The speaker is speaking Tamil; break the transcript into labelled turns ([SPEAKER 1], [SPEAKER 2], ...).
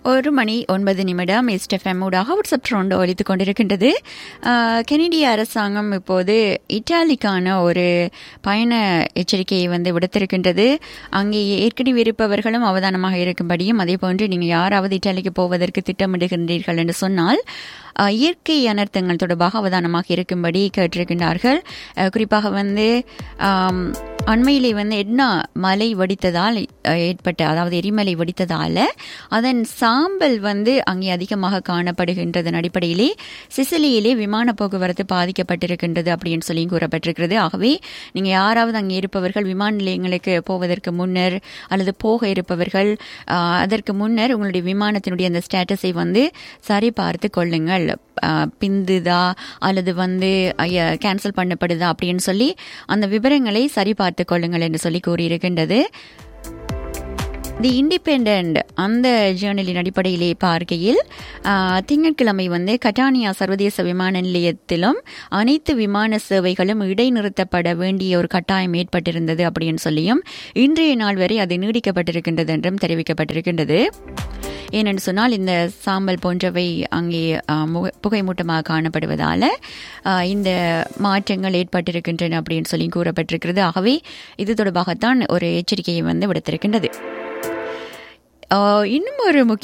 [SPEAKER 1] 1:09 எஸ்எஃப்எம் ஊடாக வாட்ஸ்அப் ட்ரோண்டோ ஒலித்துக் கொண்டிருக்கின்றது. கெனடிய அரசாங்கம் இப்போது இத்தாலிக்கான ஒரு பயண எச்சரிக்கையை விடுத்திருக்கின்றது. அங்கே ஏற்கனவே இருப்பவர்களும் அவதானமாக இருக்கும்படியும், அதே போன்று நீங்கள் யாராவது இத்தாலிக்கு போவதற்கு திட்டமிடுகின்றீர்கள் என்று சொன்னால் இயற்கை அனர்த்தங்கள் தொடர்பாக அவதானமாக இருக்கும்படி கேட்டிருக்கின்றார்கள். குறிப்பாக அண்மையிலே எட்னா மலை வெடித்ததால் ஏற்பட்ட, அதாவது எரிமலை வெடித்ததால் அதன் சாம்பல் அங்கே அதிகமாக காணப்படுகின்றதன் அடிப்படையிலே சிசிலியிலே விமான போக்குவரத்து பாதிக்கப்பட்டிருக்கின்றது அப்படின்னு சொல்லி கூறப்பட்டிருக்கிறது. ஆகவே நீங்கள் யாராவது அங்கே இருப்பவர்கள் விமான நிலையங்களுக்கு போவதற்கு முன்னர் அல்லது போக இருப்பவர்கள் அதற்கு முன்னர் உங்களுடைய விமானத்தினுடைய அந்த ஸ்டேட்டஸை சரி பார்த்து கொள்ளுங்கள். பிந்துதா அல்லது கேன்சல் பண்ணப்படுதா அப்படின்னு சொல்லி அந்த விவரங்களை சரி பார்த்து கொள்ளுங்கள் என்று சொல்லி கூறியிருக்கின்றது. தி இண்டிபெண்டன்ட் அந்த ஜேர்னலின் அடிப்படையிலே பார்க்கையில் திங்கட்கிழமை கட்டானியா சர்வதேச விமான நிலையத்திலும் அனைத்து விமான சேவைகளும் இடைநிறுத்தப்பட வேண்டிய ஒரு கட்டாயம் ஏற்பட்டிருந்தது அப்படின்னு சொல்லியும் இன்றைய நாள் வரை அது நீடிக்கப்பட்டிருக்கின்றது என்றும் தெரிவிக்கப்பட்டிருக்கின்றது. ஏனென்று சொன்னால் இந்த சாம்பல் போன்றவை அங்கே புகைமூட்டமாக காணப்படுவதால் இந்த மாற்றங்கள் ஏற்பட்டிருக்கின்றன அப்படின்னு சொல்லி கூறப்பட்டிருக்கிறது. ஆகவே இது தொடர்பாகத்தான் ஒரு எச்சரிக்கையை விடுத்திருக்கின்றது. இன்னும் ஒரு